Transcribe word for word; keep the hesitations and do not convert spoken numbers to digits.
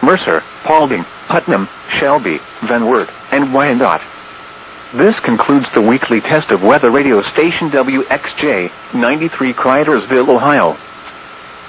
Mercer, Paulding, Putnam, Shelby, Van Wert, and Wyandotte. This concludes the weekly test of weather radio station W X J, ninety-three Cridersville, Ohio.